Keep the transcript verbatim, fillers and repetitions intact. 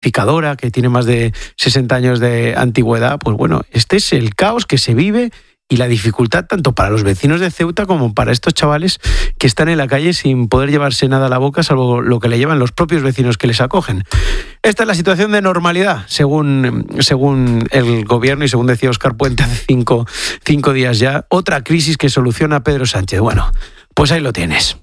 picadora, que tiene más de sesenta años de antigüedad, pues bueno, este es el caos que se vive y la dificultad tanto para los vecinos de Ceuta como para estos chavales que están en la calle sin poder llevarse nada a la boca, salvo lo que le llevan los propios vecinos que les acogen. Esta es la situación de normalidad, según, según el gobierno y según decía Óscar Puente hace cinco, cinco días ya. Otra crisis que soluciona Pedro Sánchez. Bueno, pues ahí lo tienes.